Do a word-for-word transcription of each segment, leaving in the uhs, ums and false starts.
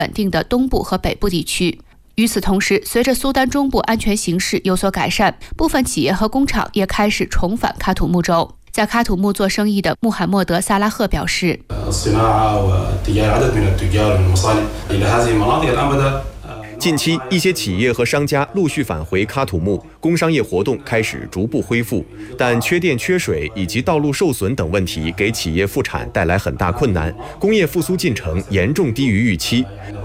稳定的东部和北部地区。与此同时，随着苏丹中部安全形势有所改善，部分企业和工厂也开始重返喀土穆州。在喀土穆做生意的穆罕默德·萨拉赫表示， 近期，一些企业和商家陆续返回喀土穆，工商业活动开始逐步恢复，但缺电、缺水以及道路受损等问题给企业复产带来很大困难，工业复苏进程严重低于预期。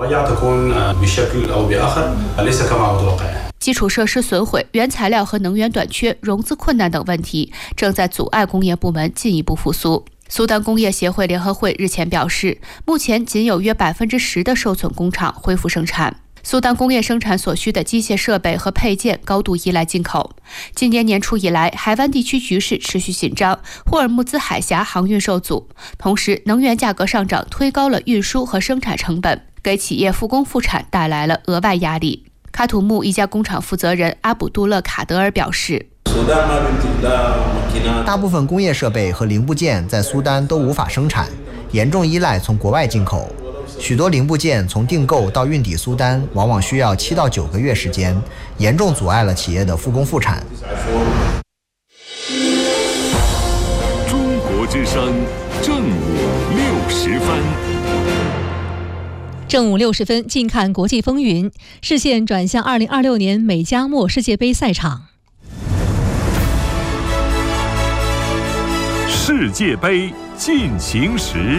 基础设施损毁、原材料和能源短缺、融资困难等问题正在阻碍工业部门进一步复苏。苏丹工业协会联合会日前表示，目前仅有约百分之十的受损工厂恢复生产。苏丹工业生产所需的机械设备和配件高度依赖进口。今年年初以来，海湾地区局势持续紧张，霍尔木兹海峡航运受阻，同时能源价格上涨推高了运输和生产成本，给企业复工复产带来了额外压力。喀土穆一家工厂负责人阿卜杜勒卡德尔表示， 大部分工业设备和零部件在苏丹都无法生产，严重依赖从国外进口。许多零部件从订购到运抵苏丹，往往需要七到九个月时间，严重阻碍了企业的复工复产。 中国之声正午六时分。 正午六十分，近看国际风云，视线转向二零二六年美加墨世界杯赛场。 世界杯进行时。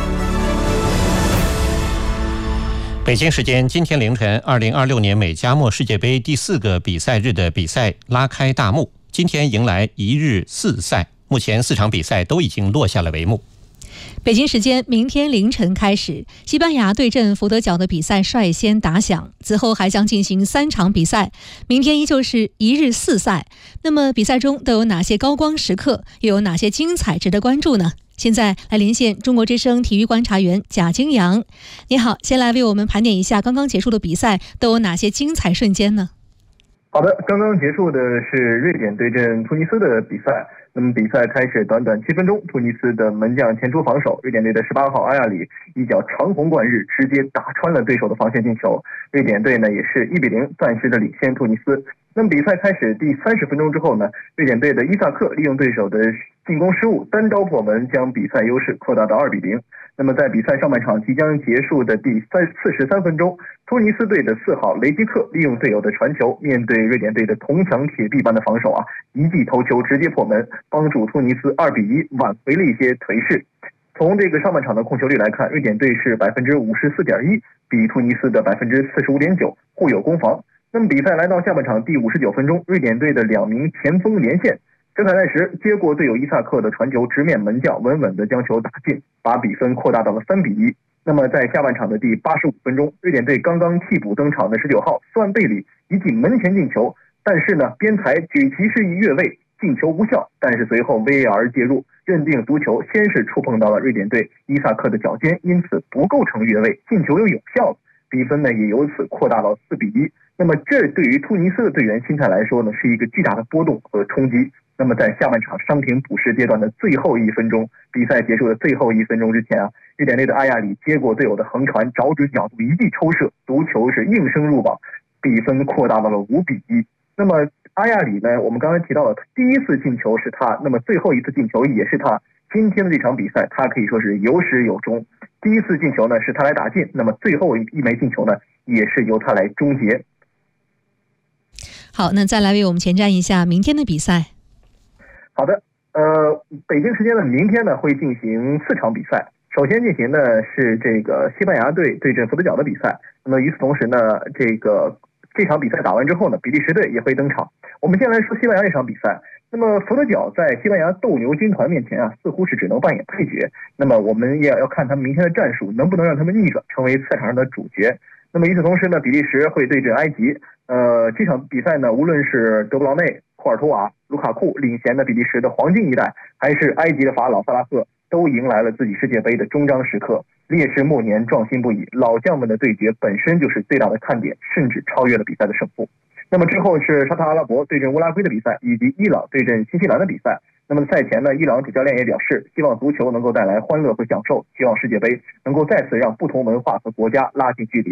北京时间今天凌晨，二零二六年美加墨世界杯第四个比赛日的比赛拉开大幕。今天迎来一日四赛，目前四场比赛都已经落下了帷幕。 北京时间明天凌晨开始，西班牙对阵佛得角的比赛率先打响，此后还将进行三场比赛，明天依旧是一日四赛。那么比赛中都有哪些高光时刻，又有哪些精彩值得关注呢？现在来连线中国之声体育观察员贾京阳。你好，先来为我们盘点一下刚刚结束的比赛都有哪些精彩瞬间呢？ 好的，刚刚结束的是瑞典对阵突尼斯的比赛。那么比赛开始短短七分钟，突尼斯的门将前出防守，瑞典队的十八号阿亚里一脚长虹贯日，直接打穿了对手的防线进球。瑞典队呢也是一比零暂时的领先突尼斯。那么比赛开始第三十分钟之后呢，瑞典队的伊萨克利用对手的进攻失误，单刀破门，将比赛优势扩大到二比零。那么在比赛上半场即将结束的第三四十三分钟，突尼斯队的四号雷吉克利用队友的传球，面对瑞典队的铜墙铁壁般的防守啊，一记头球直接破门，帮助突尼斯二比一挽回了一些颓势。从这个上半场的控球率来看，瑞典队是百分之五十四点一，比突尼斯的百分之四十五点九互有攻防。那么比赛来到下半场第五十九分钟，瑞典队的两名前锋连线，哲凯奈什接过队友伊萨克的传球，直面门将，稳稳的将球打进，把比分扩大到了三比一。那么在下半场的第八十五分钟，瑞典队刚刚替补登场的十九号斯万贝里一记门前进球，但是呢边裁举旗示意越位，进球无效，但是随后 V A R 介入，认定足球先是触碰到了瑞典队伊萨克的脚尖，因此不构成越位，进球又有效，比分呢也由此扩大到四比一。那么这对于突尼斯的队员心态来说呢，是一个巨大的波动和冲击。那么在下半场伤停补时阶段的最后一分钟，比赛结束的最后一分钟之前啊，瑞典队的阿亚里接过队友的横传，找准角度一记抽射，足球是应声入网，比分扩大到了五比一。那么阿亚里呢，我们刚才提到了第一次进球是他，那么最后一次进球也是他。今天的这场比赛他可以说是有始有终，第一次进球呢是他来打进，那么最后一枚进球呢也是由他来终结。 好，那再来为我们前瞻一下明天的比赛。 好的，呃，北京时间的明天呢会进行四场比赛。首先进行的是这个西班牙队对阵佛得角的比赛。那么与此同时呢，这个这场比赛打完之后呢，比利时队也会登场。我们先来说西班牙这场比赛。那么佛得角在西班牙斗牛军团面前啊，似乎是只能扮演配角。那么我们也要看他们明天的战术能不能让他们逆转，成为赛场上的主角。那么与此同时呢，比利时会对阵埃及。呃，这场比赛呢，无论是德布劳内、库尔图瓦、卢卡库领衔的比利时的黄金一代，还是埃及的法老萨拉赫，都迎来了自己世界杯的终章时刻。烈士暮年，壮心不已，老将们的对决本身就是最大的看点，甚至超越了比赛的胜负。那么之后是沙特阿拉伯对阵乌拉圭的比赛，以及伊朗对阵新西兰的比赛。那那么赛前呢，伊朗主教练也表示，希望足球能够带来欢乐和享受，希望世界杯能够再次让不同文化和国家拉近距离。